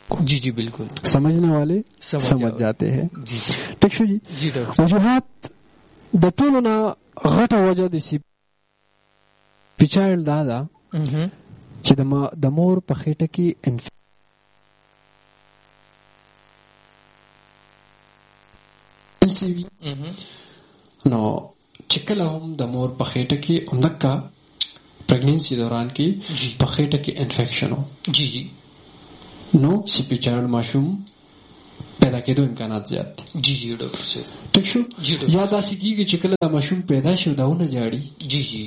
जी जी बिल्कुल, समझने वाले समझ जाते हैं. जी ٹھیک شو جی. जी डॉक्टर وجوهات د ټولو نه غټه وجه د سی پی چایلډ دا ده چې د مور په خېټه کې نو چې کله هم د مور په خېټه کې همدکه پریګنینسي دوران کې په خېټه کې انفیکشن و जी जी نو سی پی چایلډ ماشوم پیدا کېدو امکانات زیات دي. जी जी डॉक्टर साहब ٹھیک شو. जी डॉक्टर یا داسې کېږي چې کله ماشوم پیدا شي داونه جاړي जी जी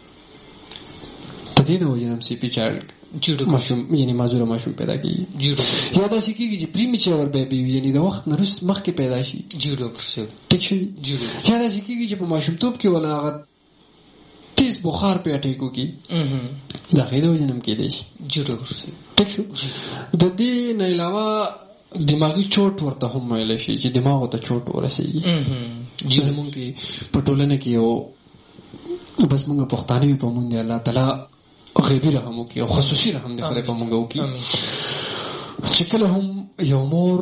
د دې د وجې نه سی پی چایلډ जी डॉक्टर ماشوم یعنی معذوره ماشوم پیدا کېږي. जी डॉक्टर یا داسې کېږي چې پریمیچور بیبي وي یعنی د وخت نه مخکې پیدا شي. जी डॉक्टर साहब ٹھیک شو. जी डॉक्टर یا داسې کېږي چې په ماشومتوب کې ولا هغه تیز بخار په اټیکو کې د هغې د وجې نه هم کېدی شي. जी डॉक्टर साहब ٹھیک شو. जी د دې نه علاوه دماغي چوټ ورته هم ویلی شي چې دماغو ته چوټ ورسېږي. जी زمونږ کې په ټولنه کې یو بس مونږ پښتانه یو په مونږ دی الله تعالی غیبي رحم وکړي او خصوصي رحم دې خدای په مونږ وکړي آمین چې کله هم یو مور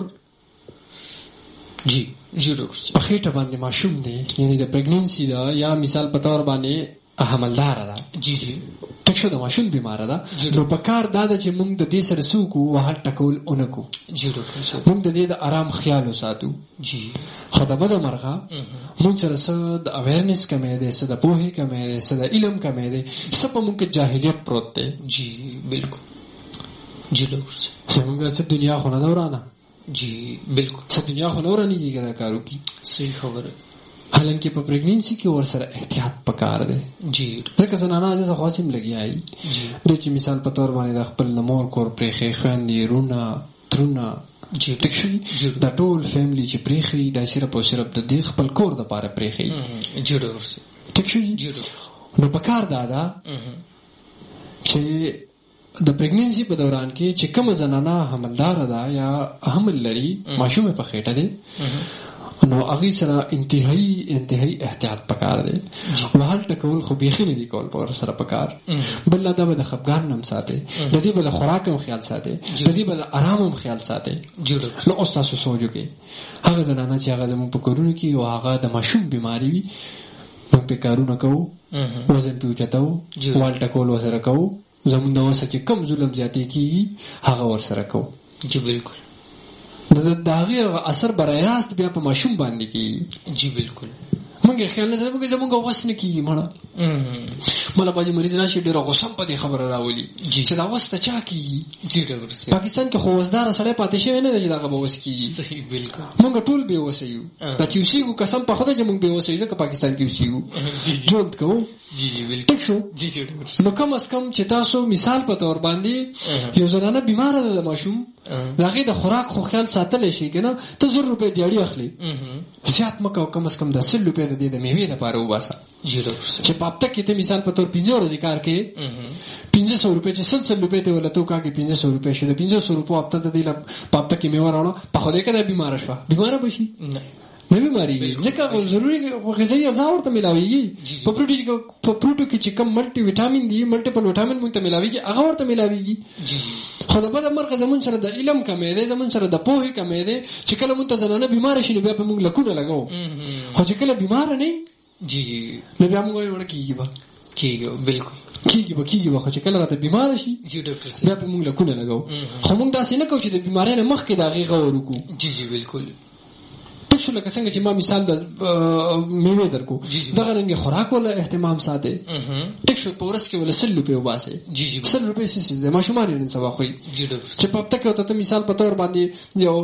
जी जी डॉक्टर साहब په خېټه باندې ماشوم دی یعنی د پریګنینسي ده یا مثال په طور باندې حملداره ده जी जी ټیک شو د ماشوم بیماره ده نو په کار دا ده چې مونږ د دې سره څه وکړو وهل ټکول اونکو जी डॉक्टर साहब مونږ د دې د آرام خیال وساتو. जी خو د بده مرغه مونږ سره څه د اویرنس کمی دی څه د پوهې کمی دی څه د علم کمی دی څه په مونږ کې جاهلیت پروت دی. जी बिल्कुल जी डॉक्टर साहब زمونږ څه دنیا خو نه ده ورانه जी बिल्कुल څه دنیا خو نه ورانېږي که دا کار وکړي. सही खबर है حالانکه په پریګنینسي کې ورسره احتیاط پکار دی जी ځکه زنانه عاجزه خو هسې هم لګیا وي जी دوی چې مثال په طور باندې د خپل د مور کور پرېښی خویندې رونه ترونه जी ټیک شوي دا ټول فیملی چې پرېښي دا صرف او صرف د دې خپل کور دپاره پرېښي. जी डॉक्टर साहब ټیک شوي. जी डॉक्टर نو پکار دا ده چې د پریګنینسي په دوران کې چې کومه زنانه حملداره ده یا حمل لري ماشوم په خېټه دی نو هغې سره انتهایی احتیاط پکار دی. وهل ټکول خو بیخي نه دي کول په ور سره پکار. بل دا به د خفګان نه هم ساتي د دې به د خوراک هم خیال ساتي د دې به د آرام هم خیال ساتي. जी डॉक्टर نو اوس تاسو سوچ وکړئ هغه زنانه چې هغه زموږ په کورونو کې او هغه د ماشوم بیماري وي موږ پې کارونه کوو وزن پې اوچتوو وهل ټکول ورسره کوو زموږ د وسه چې کم ظلم زیاتې کېږي هغه ورسره کوو. जी बिल्कुल د هغې اثر برای راست بیا په ماشوم باندې کېږي. जी बिल्कुल موږ یې خیال نه ساتو که زموږ وس نه کېږي مړه مله بعضې مریض راشي ډېره غوسه هم په دې خبره راولي چې دا وس ته چا کېږي. जी डॉक्टर साहब پاکستان کې خو وسداره سړی پاتې شوی نه دی چې دغه به وس کېږي. सही बिल्कुल موږ ټول بې وسه یو دا چې اوسېږو قسم په خدای چې موږ بې وسه یو ځکه پاکستان کې اوسېږو ژوند کوو. जी जी बिल्कुल ټیک شو. जी जी डॉक्टर نو کم از کم چې تاسو مثال په طور باندې یو زنانه بیماره ده د ماشوم د هغې د خوراک خو خیال ساتلی شي که نه ته 100 روپۍ دیاړي اخلي زیات مه کوه کم از کم د 100 روپۍ د دې د میوې دپاره وباسه जी डॉक्टर साहब چې په هفته کې ته مثال په طور 15 ورځې کار کوې 500 روپۍ چې 100 روپۍ ته ولا تو کاږي 500 روپۍ شو د 500 روپو هفته ته دې په هفته کې میوه راوړه په خدای که دا بیماره شوه بیماره به شي نه نه بیماریږي ځکه ضروري غذایي اجزا ورته میلاویږي. په فروټو کې چې کوم ملټي ویټامین دي ملټیپل ویټامین مونږ ته میلاویږي هغه ورته میلاویږي. خو د بده مرغه زمون سره د علم کمی دی زمون سره د پوهې کمی دی چې کله مونږ ته زنانه بیماره شي نو بیا په مونږ لکونه لګوو خو چې کله بیماره نه जी जी نو بیا مونږ وایو وړه کېږي به बिल्कुल کېږي به خو چې کله راته بیماره شي जी डॉक्टर साहब بیا په مونږ لکونه لګوو. خو مونږ داسې نه کوو چې د بیمارۍ نه مخکې د هغې غور وکړو. जी जी बिल्कुल ټیک شو. لکه څنګه چې ما مثال د میوې درکو دغه رنګې خوراک ولا اهتمام ساتئ. ټیک شو. په ورځ کې ولا 100 روپۍ وباسئ. जी जी 100 روپۍ څه څیز دی ماشومان یې نن سبا خوري जी डॉक्टर چې په هفته کې ورته ته مثال په طور باندې یو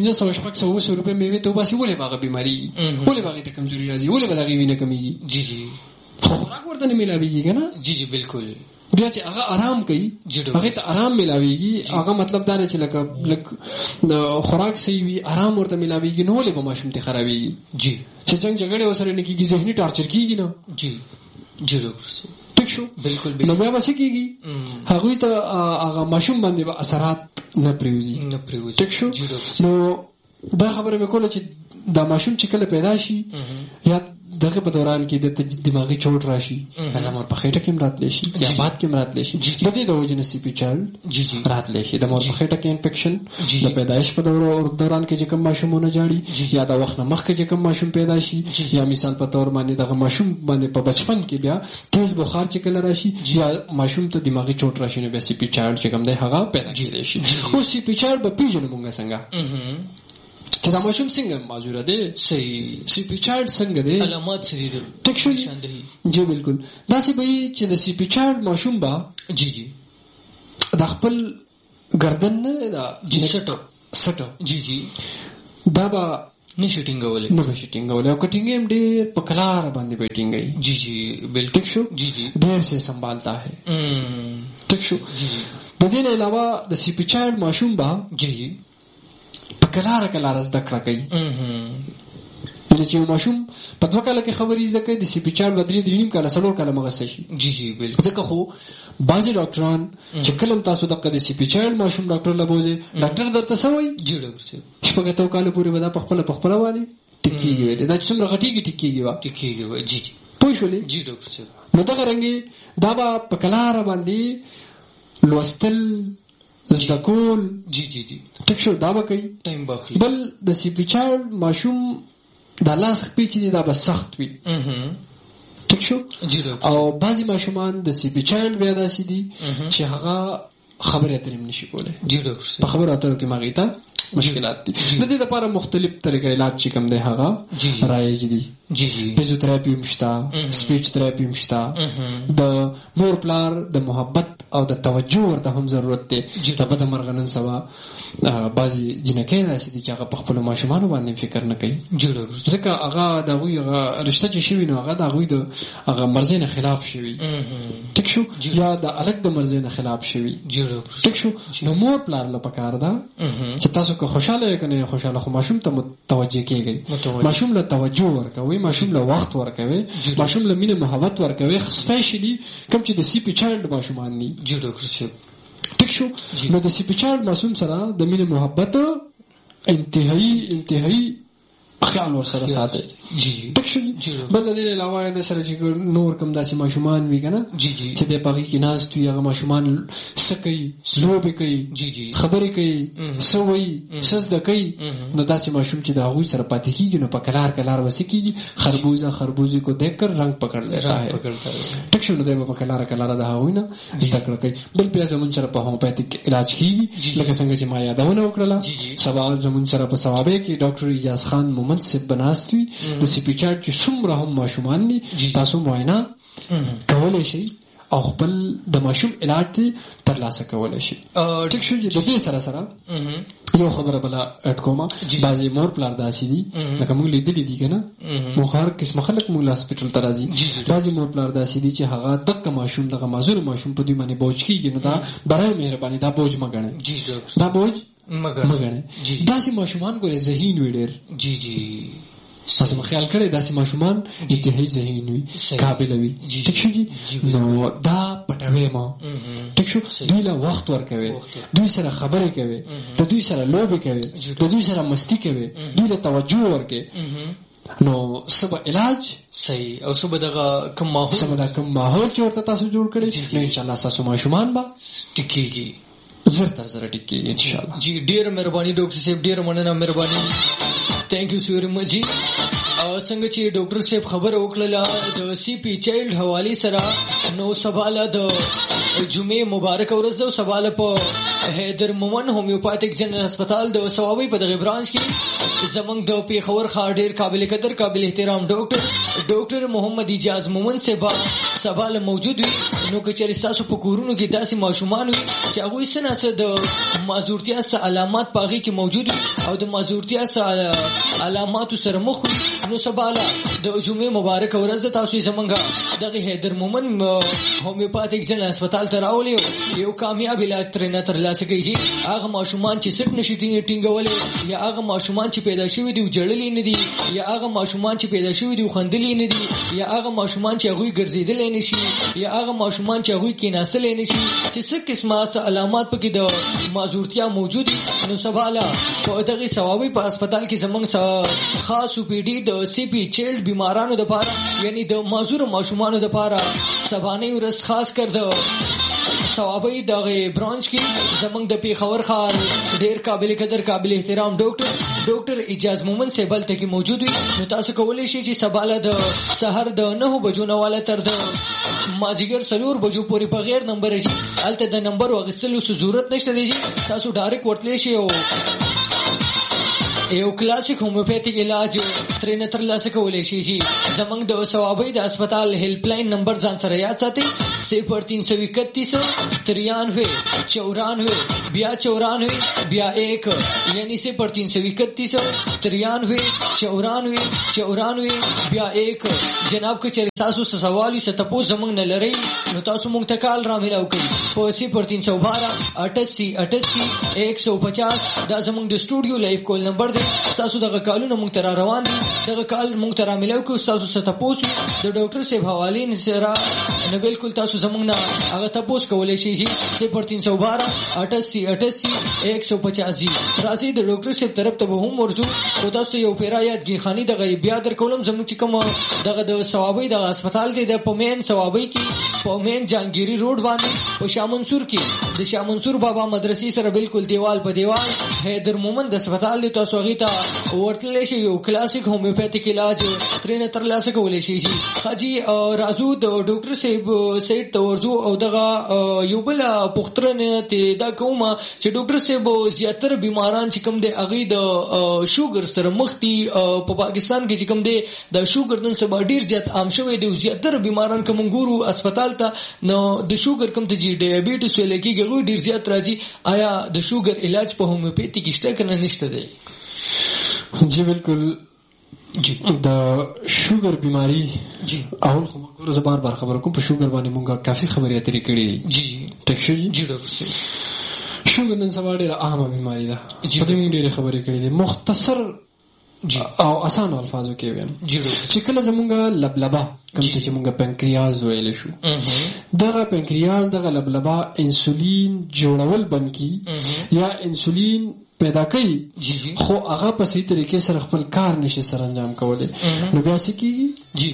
500 روپۍ میوې ته وباسي ولې به هغه بیماري ولې به هغې ته کمزوري راځي ولې به د هغې وینه کمیږي. जी जी خو خوراک ورته نه میلاویږي که نه जी जी बिल्कुल بیا چې هغه آرام کوي هغې ته آرام میلاویږي. هغه مطلب دا دی چې لکه خوراک صحیح وي آرام ورته میلاویږي نو ولې به ماشوم ته خرابېږي. जी چې جنګ جګړې ورسره نه کېږي ذهني ټارچر کېږي نه. जी जी डॉक्टर साहब ټیک شو. बिल्कुल نو بیا به څه کېږي هغوی ته هغه ماشوم باندې به اثرات نه پرېوځي. ټیک شو. نو دا خبره مې کوله چې دا ماشوم چې کله پیدا شي یا دغه په دوران کې د دماغي چوټ راشي دا مور په خېټه کې راتلی شي یا باد کې راتلی شي د دې د وجې نه سی پی چایلډ راتلی شي د مور په خېټه کې انفیکشن د پیدایش په دوران کې چې کوم ماشومونه جاړي یا د وخت نه مخکې چې کوم ماشوم پیدا شي یا مثال په تور باندې دغه ماشوم باندې په بچپن کې بیا تیز بخار چې کله راشي یا ماشوم ته دماغي چوټ راشي نو بیا سی پی چایلډ چې کوم دی هغه پیدا کېدای شي. اوس سی پی چایلډ به پیژنو مونږ څنګه چې دا ماشوم څنګه معذوره دی صحیح سی پی چایلډ څنګه دی علامات څه دي ټیک شو جی بالکل داسې به چې د سی پی چایلډ ماشوم با جی د خپل گردن نه دا سټو جی دا با نشي ټینګولې او کټینګ هم ډېر په کلار باندې بیٹینګي جی بالکل شو جی دیر سے سنبھالتا ہے ٹھیک شو د دې نه علاوه د سی پی چایلډ ماشوم با جی په کلار زده کړه کوي یعنی چې ماشوم په 2 کال کې خبرې زده کوي د سی پی چایلډ بدري 3 کال 4 کال مغسته شي جی بالکل ځکه خو بعضی ډاکټران چې کلم تاسو د سی پی چایلډ ماشوم ډاکټر لبوزي ډاکټر درته سوي جی ډاکټر شپږ ته کال پورې ودا په خپل باندې ټیکيږي دا چې څومره ټیکيږي جی پوه شولې جی ډاکټر نو دا رنګي دا په کلار باندې لوستل زدکول جی ټیک شو دا به کوي ټایم باخلي بل د سی پی چایلډ ماشوم دا لاس خپې چې دا به سخت وي ټیک شو او بعضی ماشومان د سی پی چایلډ بیا داسې دي چې هغه خبرې اترې نشي کولای جی ډاکټر په خبرو اترو کې ماغیتا مشکلات دي د دې لپاره مختلف طریقې علاج چې کوم دی هغه رایج دي جی فزیوتراپي مشته سپیچ تراپي مشته د مور پلار د محبت او د توجه ورته هم ضرورت دی د بد مرغنن سوا بعضی جنکې داسې دي چې هغه په خپل ماشومان باندې فکر نه کوي ځکه هغه د هغه رشته چې شوی نو هغه د هغه مرزي نه خلاف شوی ټیک شو یا د الګ د مرزي نه خلاف شوی ټیک شو نو مور پلار له پکار ده چې تاسو که خوشاله کنه خوشاله خو ماشوم ته متوجه کیږي ماشوم له توجه ورکوي ماشوم له وخت ورکوي ماشوم له مینه محبت ورکوي سپیشلی کوم چې د سی پی چایلډ ماشومان دي جی ډاکټر ټیک شو نو د سی پی چایلډ ماشوم سره د مینه محبت انتهایی خیال ور سره ساتي جی ټیک شو بل د دې علاوه د سره چې نور کوم داسې ماشومان وي کنه چې د پاغي کې ناز توي هغه ماشومان سکي لوبي کوي خبرې کوي سوي سجده کوي نو داسې ماشوم چې د هغه سره پاتې کیږي نو په کلار وسکیږي خربوزه کو دیکھ کر رنگ پکڑ لیتا ہے ټیک شو نو د په کلار د هغه نه ذکر کوي بل بیا زمون سره په هومیوپیتیک علاج کیږي لکه څنګه چې ما یادونه وکړه سبا زمون سره په ثوابه کې ډاکټر اجاز خان مومند سے بناستوي د سی پی چایلډ چې څومره هم ماشومان دي تاسو معاینه کولای شئ او خپل د ماشوم علاج ترلاسه کولای شئ ټیک شو د دې سره یو خبره بلا اډ کومه بعضی مور پلار داسي دي لکه موږ لیدلې دي کنه موږ هر قسم خلک موږ هسپټل ته راځي بعضی مور پلار داسي دي چې هغه دغه ماشوم دغه معذور ماشوم په دې باندې بوج کیږي نو دا برای مهرباني دا بوج مګنه دا بوج مګنه داسي ماشومان ګورې ذهین وي ډېر جی تاسو مو خیال کړئ داسې ماشومان انتهایی ذهین وي قابل وي ټیک شو جی نو دا پټوي ما ټیک شو دوی له وخت ورکوي دوی سره خبرې کوي د دوی سره لوبي کوي د دوی سره مستی کوي دوی له توجه ورکوي نو سبا علاج صحیح او سبا دغه کوم ماحول چې ورته تاسو جوړ کړی نو ان شاء الله تاسو ماشومان به ټیکيږي زر تر زر ټیکيږي ان شاء الله جی ډیر مهرباني ډاکټر صاحب ډیر مننه مهرباني تھینک یو سو ویری مچ جی څنګه چې ډاکټر صاحب خبر وکړه د سی پی چایلډ حواله سره نو سواله د جمعې مبارک ورځ د سواله په حیدر مومن هومیوپاتیک جنرال هسپتال د ثوابي په دغه برانچ کې زمنګ د پیښور خار ډیر قابل قدر قابل احترام ډاکټر محمد اجاز مومن سبا سواله موجود وي نو که چېرې تاسو په کورونو کې داسې ماشومان وي چې هغه سره د معذورتیا سره علامات پاغي کې موجود وي او د معذورتیا سره علامات سره مخ نو سباله د جمعې مبارک ورځ تاسو زمونږه دغه حیدر مومن هومیوپاتیک جنرال هسپتال ته راولې یو کامیاب علاج ترنه ترلاسه څه کوي چې هغه ماشومان چې سټ نشي ټینګولې یا هغه ماشومان چې پیدا شوي دي جړلې نه دي یا هغه ماشومان چې پیدا شوي دي خندلې نه دي یا هغه ماشومان چې هغه ګرځېدل نه شي یا هغه ماشومان چې هغه کېناستل نه شي چې څه قسمه علامات پکې د معذورتیا موجودي نو سباله په دغه ثوابي په هسپتال کې زمونږ خاص OPD د سی پی چایلډ بیمارانو د پاره یعنی د معذور ماشومانو د پاره سبانه ورځ خاص کړ ثوابي دغه برانچ کې زمونږ د پیښور ښار ډیر قابل قدر قابل احترام ډاکټر اجاز مومن سیبل ته کې موجود وي نو تاسو کولی شئ چې سباله د سحر د 9 بجو نه والا تر د مازیګر 4 بجو پورې په غیر نمبر شي الته د نمبر واغستلو ضرورت نشته دی تاسو ډایرکټ ورتلی شئ او یو کلاسیک هومیوپیتیک علاج ترې نه ترلاسه کولی شي چې زمونږ د ثوابي د هسپتال هیلپ لاین نمبر ځان سره یاد ساتئ 0331 93 94 بیا 94 بیا 1 یعنی 0331 93 94 94 بیا 1 جناب که چېرې تاسو څه سوال وي څه تپوس زمونږ نه لرئ نو تاسو مونږ ته کال را میلاو کړئ په 0312 88 88 150 دا زمونږ د سټوډیو لایف کول نمبر دی تاسو دغه کالونه مونږ ته را روان دي دغه کال مونږ ته را میلاو کړئ تاسو څه تپوس د ډاکټر صاحب حوالې سره نه بالکل تاسو زمونږ نه هغه تپوس کولی شئ چې 0312 88 88 150 راځي د ډاکټر صاحب طرف ته به هم ورځو او تاسو یو پیرا یادګیرخاني دغه بیا درکولم زموږ چې کوم دغه د ثوابي د هسپتال دی د پمین ثوابي کې پمین جانګيري روډ باندې په شاه منصور کې د شاه منصور بابا مدرسې سره بالکل دیوال په دیوال حیدر مومن د هسپتال دی تاسو هغه ته ورتلی شئ یو کلاسیک هومیوپیتیک علاج ترې نه ترلاسه کولی شئ حاجی راځو د ډاکټر صاحب سیټ ته ورځو او دغه یو بل پوښتنه ته دا کومه چې ډاکټر صاحب زیاتره بیماران چې کوم دی هغه د شوګر سره مخ دي په پاکستان کې چې کوم دی د شوګر نن سبا ډیر زیات عام شوی دی زیاتره بیماران کوم ګورو هسپتال ته نو د شوګر کوم ته جی ډایابټیس ولکه ډیر زیات راځي آیا د شوګر علاج په هومیوپیتیک شته کنه نشته دی جی بالکل جی د شوګر بیماری جی اول خو موږ زه بار خبر کوم په شوګر باندې موږ کافي خبرې اترې کړې جی ټیک شو جی ډاکټر صاحب شوګر نن سبا ډېره عامه بیماری ده په دې موږ ډېرې خبرې کړې دي مختصر او آسان الفاظو کې ویم چې کله زمونږ لبلبا کوم ته چې موږ پنکریاز ویل شو دغه پنکریاز دغه لبلبا انسولین جوړول بند کی یا انسولین پیدا کوي خو هغه په صحیح طریقې سره خپل کار نشي سر انجام کولی نو بیا څه کیږي جی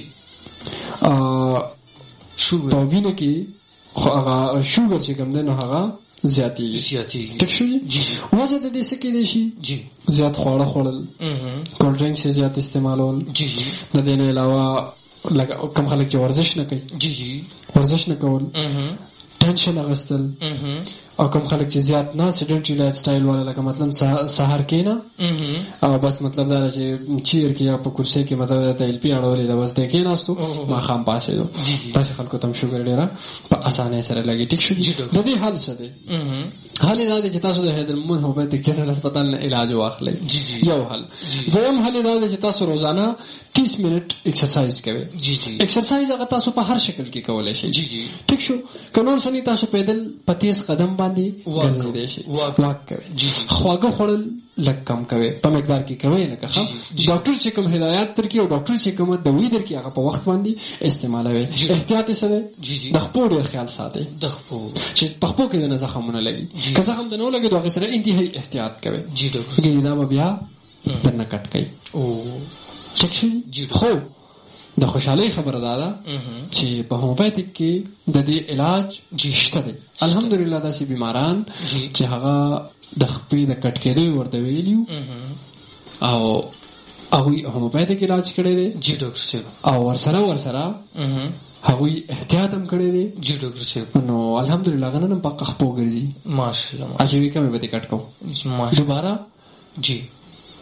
شوګر په وینه کې خو هغه شوګر چې کوم دی نو هغه زیاتېږي ټیک شو جی وجه د دې څه کېدای شي جی زیات خواړه خوړل کولډ ډرینکس زیات استعمالول جی د دې نه علاوه لکه کم خلک چې ورزش نه کوي جی ورزش نه کول ټینشن اغستل او کوم خلک چې زیات نه سیډنټری لایف سټایل والا لکه مثلا سحر کینا او بس مطلب دا چې چیر کې یا په کرسي کې مطلب د ایل پی اړولې دا بس د کیناستو ما خام پاسې دو تاسو خلکو تم شوګر ډیره په اسانه سره لګي ټیک شو د دې حل څه دی حل دا دی چې تاسو د حیدر مومن هومیوپیتیک جنرال هسپتال نه علاج واخلئ یو حل دویم حل دا دی چې تاسو روزانه 30 منټ ایکسرسایز کوئ ایکسرسایز هغه تاسو په هر شکل کې کولای شئ ټیک شو کنور سني تاسو پیدل په تیز قدم باندې ګرځیدئ شئ واک کوئ خواږه خوړل لږ کم کوئ په مقدار کې کوئ لکه ډاکټر چې کوم هدایت درکړي او ډاکټر چې کوم دوی درکړي هغه په وخت باندې استعمالوي احتیاط سره د خپل ډیر خیال ساتئ د خپل چې په خپل کې نه زخمونه لګي که زخم د نو لګي دغه سره انتهایی احتیاط کوئ جی ډاکټر دا بیا درنه کټ کوي او چکشي خو د خوشحالي خبره ده چې په هومیوپیتیک کې د دې علاج شته دی الحمدلله داسې بیماران چې هغه د خپې د کټ کېدو ورته ویلیو او هغه هومیوپیتیک علاج کړی دی جی ډاکټر صاحب او ورسره هغه احتیاط هم کړی دی جی ډاکټر صاحب نو الحمدلله غنن په خپو ګرځي ماشاءالله اجوي کومه به کټ کو دوباره جی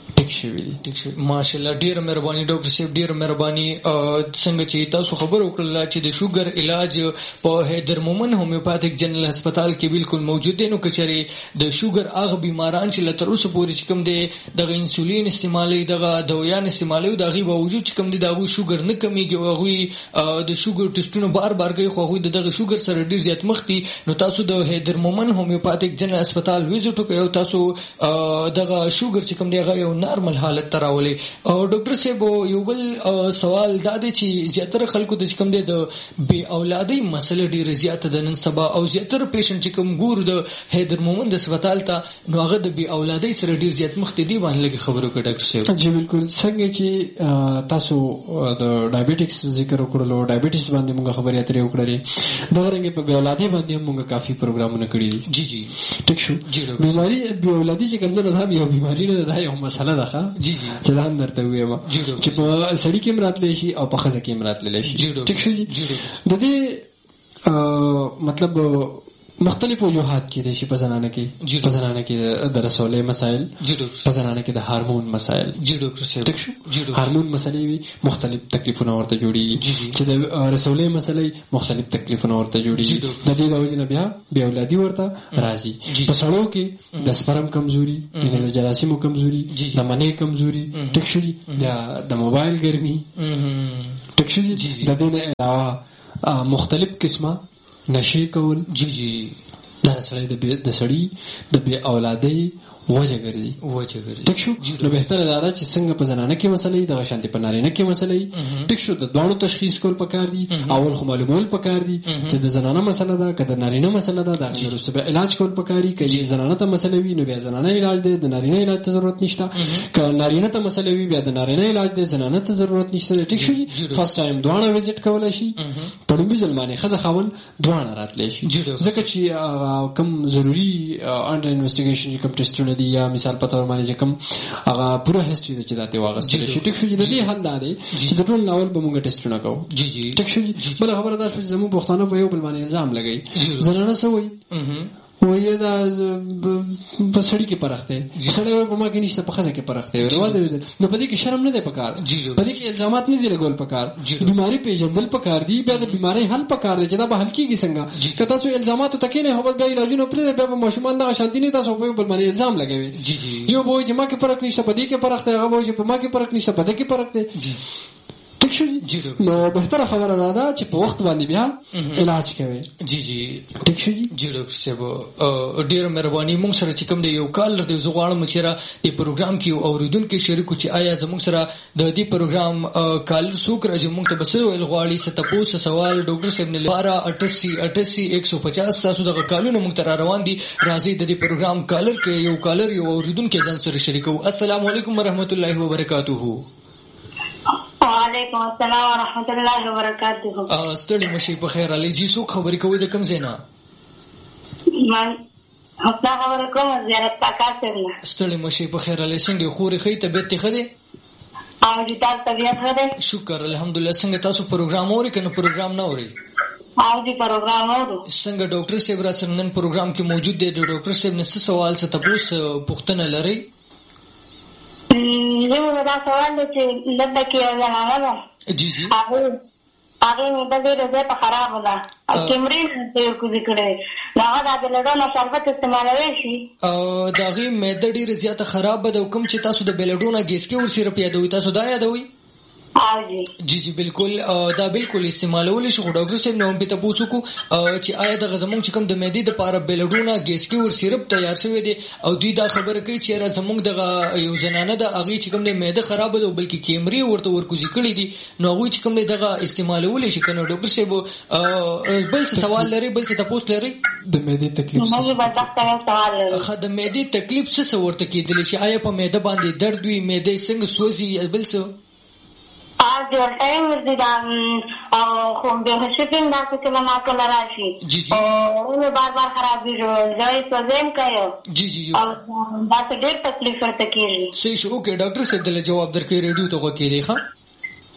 ټیک شوی دي. ټیک شوی ماشاءالله. ډیره مهرباني ډاکټر صاحب، ډیره مهرباني. څنګه چې تاسو خبر وکړله چې د شوګر علاج په حیدر مومن هومیوپاتیک جنرال هسپتال کې بالکل موجود دی، نو کچري د شوګر هغه بیماران چې لتر اوسه پورې چې کوم دی دغه انسولین استعمالي، دغه دوایان استعمالي، دغه باوجود چې کوم دی دغه شوګر نه کمیږي او هغه د شوګر ټیسټونه بار بار کوي، خو هغه دغه شوګر سره ډیر زیات مخ دي. نو تاسو د حیدر مومن هومیوپاتیک جنرال هسپتال ویزیټ وکړئ او تاسو دغه شوګر چې کوم دی هغه یو نارمل حالت ته راولي. او ډاکټر صاحب یو بل سوال دا دی چې زیاتره خلکو د کوم دی د بی اولادۍ مسله ډیره زیاته ده نن سبا، او زیاتره پیشنټ چې کوم ګور د حیدر مومن د هسپتال ته نو هغه د بی اولادۍ سره ډیر زیات مخ دي باندې لګي خبرو کوي ډاکټر صاحب. جی بالکل. څنګه چې تاسو د ډایبټکس ذکر وکړلو، ډایبټیس باندې موږ خبرې اترې وکړلې، دا رنګ په بی اولادۍ باندې موږ کافي پروګرامونه کړی دي. جی جی ټیک شو. بیماری بی اولادۍ چې کوم ده دا یو بیماری نه ده، یو مسله ده. جی جی چې دا هم درته وایم چې په سړی کې مراتلی شي او په ښځه کې مراتلی شي. ټیک شو. د دې مطلب مختلف وجوهات کې دي چې په زنانه کې د رسولې مسائل، په زنانه کې د هارمون مسائل. ټیک شو. هارمون مسلې وي مختلف تکلیفونه ورته جوړیږي، چې د رسولې مسلې مختلف تکلیفونه ورته جوړیږي. د دې د وجې نه بیا بی اولادي ورته راځي. په سړو کې د سپرم کمزوري، د جراثیمو کمزوري، د منې کمزوري. ټیک شو. د موبایل ګرمي. ټیک شو. د دې نه علاوه مختلف قسمه نشي کول. جی جی دا سړی د بی اولادۍ وجه ګرځي. ټیک شو. نو بهتره دا چې څنګه په زنانه کې مسلې د شانتي په نارینه کې مسلې. ټیک شو. د دوه تشخیص کول پکار دي. اول خو معلومول پکار دي چې د زنانه مسله ده که د نارینه مسله ده. دا وروسته به علاج کول پکاري. که زنانه ته مسله وي نو بیا زنانه علاج دی، د نارینه علاج ته ضرورت نشته. که نارینه ته مسله وي بیا د نارینه علاج دی، زنانه ته ضرورت نشته. ټیک شو. فرست ټایم دوه وزټ کولای شي. په لومبي ځل باندې ښځه خاوند دوه راتلی شي، ځکه چې کوم ضروري انډر انویسټیګیشن کوم ټیسټونه دي یا مثال په تور باندې کوم هغه پوره هیستوري د چداته واغستل شي. ټیک شو. د دې حل دا دی چې د ټول ناول به موږ ټیسټونه کوو. جی جی ټیک شو. بل خبره دا چې زموږ پښتانه په یو بل باندې الزام لګي. زنانه سوي وایي دا په سړی کې پرخته، سړی په ما کې نشته، په ښځه کې پرخته. نو په دې کې شرم نه دی پکار، په دې کې الزامات نه دي لګول پکار. بیماری پیژندل پکار دي، بیا د بیماری حل پکار دی چې دا به حل کیږي څنګه. که تاسو الزامات ته کې نه هوبل بیا علاجونه پرې بیا به ماشومان دغه شانتي نه تاسو په بل باندې الزام لګوي. یو به چې ما کې فرق نشته، په دې کې فرق دی، هغه به چې په ما کې فرق نشته، په دې کې فرق دی. ټیک شو. نو بهتره خبره دا ده چې په وخت باندې بیا علاج کوي. جی جی ټیک شو. جی ډاکټر صاحب ډیره مهرباني. موږ سره چې کوم دی یو کال لري، زه غواړم چې را دې پروګرام کې اوریدونکو شریکو چې آیا زموږ سره د دې پروګرام کال څوک راځي، موږ ته بس ویل غواړي ستاسو سوال ډاکټر صاحب نه 1288 تاسو دغه کالونه موږ ته روان دي. راځي د دې پروګرام کالر کې یو کالر یو اوریدونکو ځان سره شریکو. السلام علیکم ورحمت الله وبرکاتہ. وعلیکم السلام ورحمت الله وبرکاتہ. ستړي مشي په خیر علي جی. څوک خبرې کوي د کوم ځای نه؟ من خپل خبرې کوم زیارت پاکار سره. ستړي مشي په خیر علي. څنګه خوري خې طبيعت ښه ده؟ او جی تاسو طبيعت ښه ده؟ شکر الحمدلله. څنګه تاسو پروګرام اوري کنه پروګرام نه اوري؟ او جی پروګرام اورو. څنګه ډاکټر صاحب را سره نن پروګرام کې موجود دی؟ ډاکټر صاحب نه څه سوال څه تاسو پوښتنه لري؟ یو دا سوال دی چې لږ کې زنانه ده. جی جی هغه مې د دې رضایت خراب ده او کیمرین ته کوزي کړي هغه د بلډونو شربت استعمالوي شي. داغه معده ډیره زیاته خراب ده. کوم چې تاسو د بلډونو ګیس کې ور سره پیادوي تاسو دا یادوي؟ جی جی بالکل دا بالکل استعمالول شي. ډاکټر صاحب نو په تاسو کو چې آیا د غزمون چې کوم د معدې د پاره بلډونه ګیس کې ور سیرپ تیار شوی دی او دوی دا خبره کوي چې را زمونږ د یو زنانه د اغه چې کوم د معده خراب ده بلکې کیمري ورته ورکوزي کړی دي نو هغه چې کوم دغه استعمالول شي کنه. ډاکټر صاحب بل سوال لري، بل څه تاسو لري؟ د معدې تکلیف څه د معدې تکلیف څه ورته کېدلی شي؟ آیا په معده باندې درد وي، معده څنګه سوځي، بل څه؟ جو ټایم ورته دا او خو به شپین دا څه کله ما کله راشي. جی جی او بار بار خراب دي ځای څه زم کوي. جی جی او دا څه ډېر تکلیف ورته کیږي. صحیح شو. اوکې ډاکټر صاحب دله جواب درکې ریډیو ته وکړي ښه.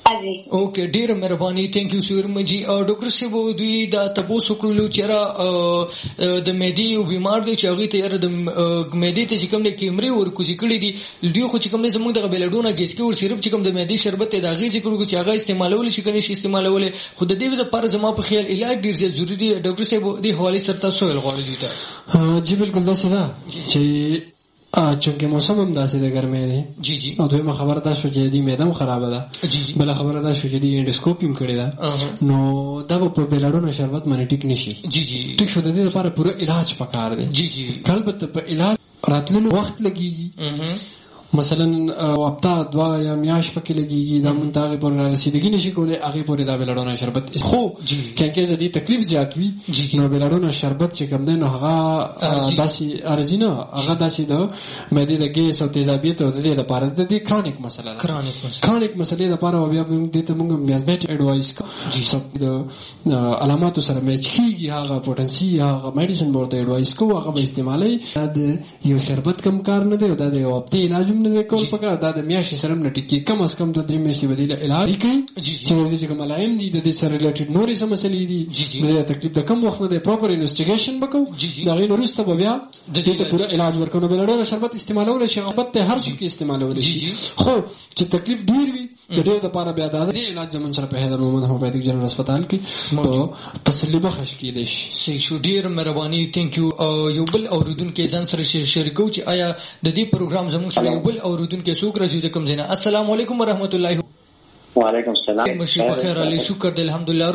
حاجی اوکے ډیره مهرباني ثانک یو سو مچ ډاکټر صاحب دوی دا تاسو کولو چې د معدې یو بیمار دی چې هغه ته د معدې ته چې کوم د کیمري ورکوځي کړی دي دوی خو چې کوم زموږ د بلډونه ګیسکی ور سیرپ چې کوم د معدې شربت ته داغي ذکر کوي چې هغه استعمالول شي کني شي استعمالول خو د دې لپاره زما په خیال علاج ډیر ضروری دی ډاکټر صاحب د حواله سره تاسو غواړئ دي جی بالکل دا څه ده چې چونکه موسم هم داسې د ګرمۍ دی جی جی او دویمه خبره دا شو چې د معده خراب ده جی جی بل خبره دا شو چې د انډوسکوپي هم کړی ده نو دا په بلډونو شربت باندې ټیک نشي جی جی ټیک شو د دې لپاره پوره علاج پکار دی جی جی کله په علاج راتلو وخت لګيږي مثلا هفته دوا یا میاش پکې لګيږي دا منتاغه پر رسیدګي نشي کولای هغه پورې دا بلډونه شربت خو کله چې دې تکلیف زیات وي نو بلډونه شربت چې کوم دی نو هغه داسي ارزینه هغه داسي د مېدې د ګیس او تیزابیت او د دې لپاره د دې کرونیک مسله ده کرونیک مسلې لپاره بیا دې ته موږ میازبېټ اډوایس سب د علامات سره مېچ کیږي هغه پوتنسي هغه میډیسن ورته اډوایس کو هغه به استعمالي د یو شربت کم کار نه دی دا د وقتی علاج نه کول پکا دا د میاشتې سره نه ټکی کم از کم 2-3 میاشتې بدیل علاج کوي چې د دې کوم ملایم دي د دې سره ریلیټډ نورې مسلې دي د تکلیف د کم وخت نه د پراپر انویسټیګیشن وکړو دا غي نورسته بیا د دې ته پوره علاج ورکړو بلډونه شربت استعمالول شي غبط ته هر څه کې استعمالول شي خو چې تکلیف ډیر وي د دې لپاره بیا د علاج زمون سره په هدر محمد هوپیدیک جنرال هسپتال کې تو تسلی بخښ کېدې شي صحیح شو ډیر مهرباني ثانک یو یو بل اوریدونکو ځان سره شریکو چې آیا د دې پروګرام زموږ سره یو بل اوریدونکو څوک راځي د کوم ځای نه السلام علیکم ورحمت الله وعلیکم السلام مشي بخیر علی شکر الحمدلله